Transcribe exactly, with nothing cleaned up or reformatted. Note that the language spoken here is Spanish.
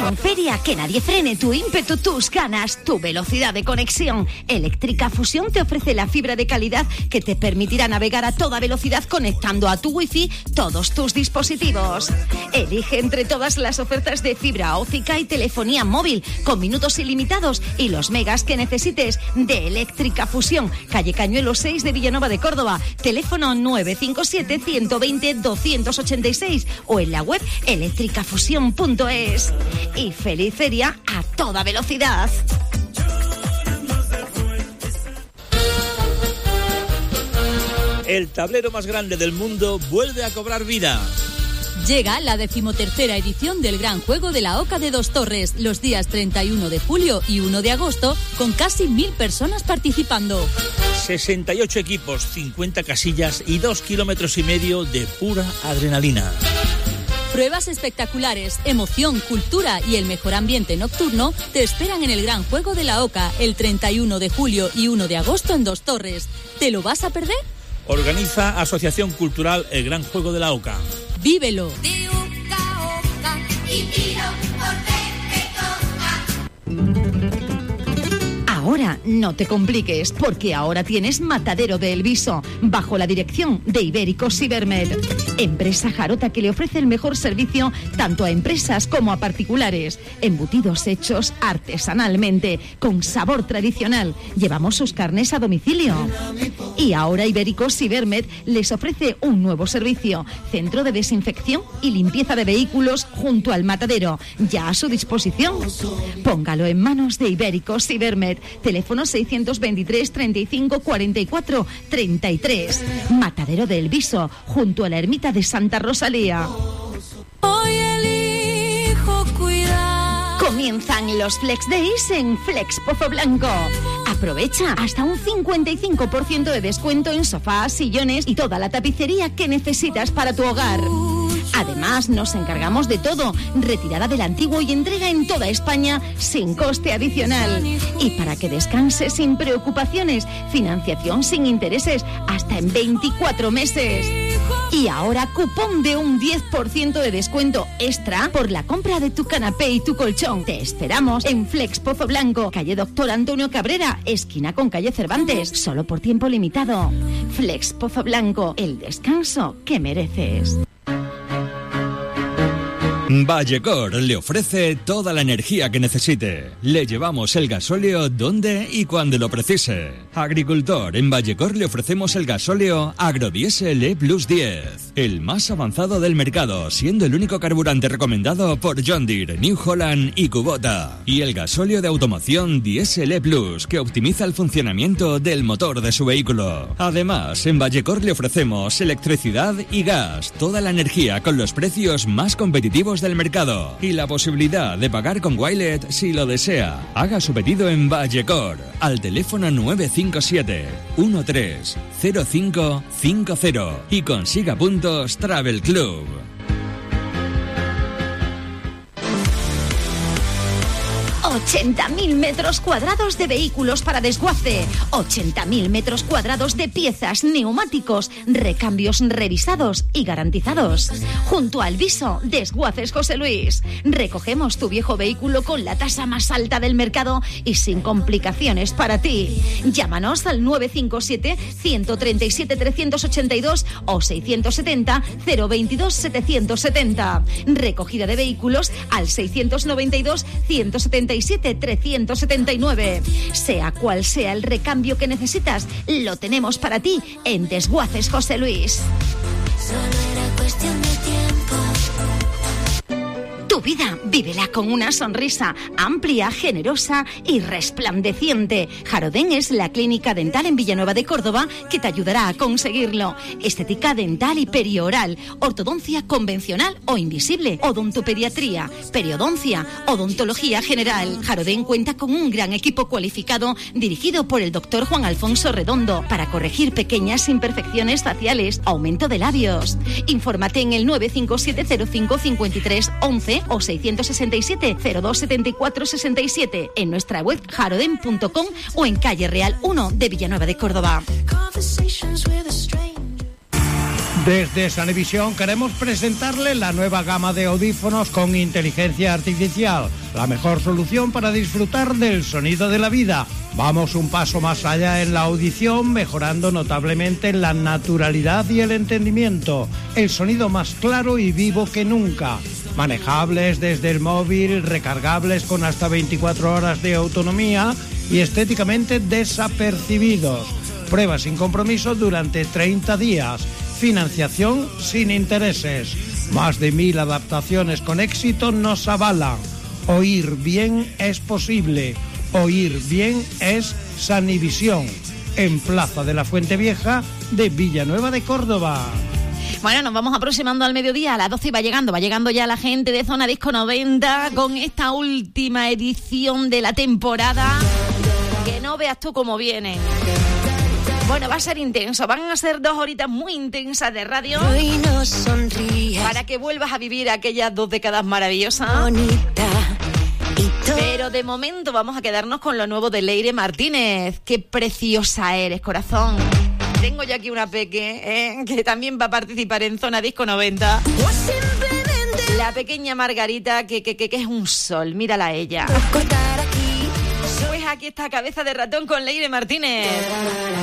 En Feria, que nadie frene tu ímpetu, tus ganas, tu velocidad de conexión. Eléctrica Fusión te ofrece la fibra de calidad que te permitirá navegar a toda velocidad conectando a tu wifi todos tus dispositivos. Elige entre todas las ofertas de fibra óptica y telefonía móvil con minutos ilimitados y los megas que necesites de Eléctrica Fusión. Calle Cañuelo seis de Villanueva de Córdoba. Teléfono nueve cinco siete, uno dos cero, dos ocho seis o en la web eléctrica fusión punto es. Y feliz feria a toda velocidad. El tablero más grande del mundo vuelve a cobrar vida. Llega la decimotercera edición del Gran Juego de la Oca de Dos Torres, los días treinta y uno de julio y uno de agosto, con casi mil personas participando. sesenta y ocho equipos, cincuenta casillas y dos kilómetros y medio de pura adrenalina. Pruebas espectaculares, emoción, cultura y el mejor ambiente nocturno te esperan en el Gran Juego de la Oca el treinta y uno de julio y uno de agosto en Dos Torres. ¿Te lo vas a perder? Organiza Asociación Cultural El Gran Juego de la Oca. ¡Vívelo! Ahora no te compliques, porque ahora tienes Matadero de El Viso, bajo la dirección de Ibérico Cibermed, empresa jarota que le ofrece el mejor servicio tanto a empresas como a particulares. Embutidos hechos artesanalmente, con sabor tradicional. Llevamos sus carnes a domicilio. Y ahora Ibérico Cibermed les ofrece un nuevo servicio, centro de desinfección y limpieza de vehículos junto al matadero, ya a su disposición. Póngalo en manos de Ibérico Cibermed. Teléfono seiscientos veintitrés, treinta y cinco, cuarenta y cuatro, treinta y tres. Matadero del Viso, junto a la ermita de Santa Rosalía. Hoy elijo cuidar. Comienzan los Flex Days en Flex Pozo Blanco. Aprovecha hasta un cincuenta y cinco por ciento de descuento en sofás, sillones y toda la tapicería que necesitas para tu hogar. Además, nos encargamos de todo, retirada del antiguo y entrega en toda España sin coste adicional. Y para que descanses sin preocupaciones, financiación sin intereses hasta en veinticuatro meses. Y ahora cupón de un diez por ciento de descuento extra por la compra de tu canapé y tu colchón. Te esperamos en Flex Pozo Blanco, calle Doctor Antonio Cabrera, esquina con calle Cervantes, solo por tiempo limitado. Flex Pozo Blanco, el descanso que mereces. Vallecor le ofrece toda la energía que necesite. Le llevamos el gasóleo donde y cuando lo precise. Agricultor, en Vallecor le ofrecemos el gasóleo Agrodiesel E Plus diez, el más avanzado del mercado, siendo el único carburante recomendado por John Deere, New Holland y Kubota. Y el gasóleo de automoción Diesel E Plus, que optimiza el funcionamiento del motor de su vehículo. Además, en Vallecor le ofrecemos electricidad y gas, toda la energía con los precios más competitivos del mercado y la posibilidad de pagar con Wilet si lo desea. Haga su pedido en Vallecor al teléfono nueve cinco siete, uno tres, cero cinco cinco cero y consiga puntos Travel Club. ochenta mil metros cuadrados de vehículos para desguace, ochenta mil metros cuadrados de piezas, neumáticos, recambios revisados y garantizados. Junto al Viso, Desguaces José Luis. Recogemos tu viejo vehículo con la tasa más alta del mercado y sin complicaciones para ti. Llámanos al nueve cinco siete, uno tres siete, tres ocho dos o seiscientos setenta, cero veintidós, setecientos setenta. Recogida de vehículos al seiscientos noventa y dos, ciento setenta y siete, trescientos setenta y nueve. Sea cual sea el recambio que necesitas, lo tenemos para ti en Desguaces José Luis. Solo era cuestión de tiempo. Tu vida, vívela con una sonrisa amplia, generosa y resplandeciente. Jarodén es la clínica dental en Villanueva de Córdoba que te ayudará a conseguirlo. Estética dental y perioral, ortodoncia convencional o invisible, odontopediatría, periodoncia, odontología general. Jarodén cuenta con un gran equipo cualificado dirigido por el doctor Juan Alfonso Redondo para corregir pequeñas imperfecciones faciales, aumento de labios. Infórmate en el nueve cinco siete, cero cinco, cinco tres, once o seiscientos sesenta y siete, cero dos setenta y cuatro, sesenta y siete en nuestra web jarodén punto com o en calle Real uno de Villanueva de Córdoba. Desde Sanivisión queremos presentarle la nueva gama de audífonos con inteligencia artificial, la mejor solución para disfrutar del sonido de la vida. Vamos un paso más allá en la audición, mejorando notablemente la naturalidad y el entendimiento, el sonido más claro y vivo que nunca. Manejables desde el móvil, recargables con hasta veinticuatro horas de autonomía y estéticamente desapercibidos. Prueba sin compromiso durante treinta días. Financiación sin intereses. Más de mil adaptaciones con éxito nos avalan. Oír bien es posible. Oír bien es Sanivisión. En Plaza de la Fuente Vieja de Villanueva de Córdoba. Bueno, nos vamos aproximando al mediodía, a las doce y va llegando, va llegando ya la gente de Zona Disco noventa con esta última edición de la temporada. Que no veas tú cómo vienen. Bueno, va a ser intenso, van a ser dos horitas muy intensas de radio para que vuelvas a vivir aquellas dos décadas maravillosas. Bonita. Pero de momento vamos a quedarnos con lo nuevo de Leire Martínez. Qué preciosa eres, corazón. Tengo yo aquí una peque ¿eh? que también va a participar en Zona Disco noventa. La pequeña Margarita, que, que, que, que es un sol, mírala a ella. Pues aquí está Cabeza de Ratón con Leire Martínez.